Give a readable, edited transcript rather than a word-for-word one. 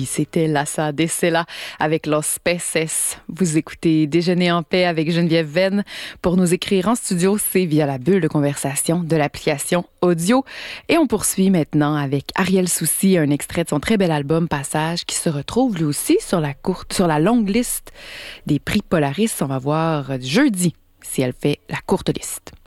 Oui, c'était Lassa Decela avec Los Peces. Vous écoutez Déjeuner en paix avec Geneviève Venn. Pour nous écrire en studio, c'est via la bulle de conversation de l'application audio. Et on poursuit maintenant avec Ariel Soucy, un extrait de son très bel album Passage qui se retrouve lui aussi sur la longue liste des prix Polaris. On va voir jeudi si elle fait la courte liste.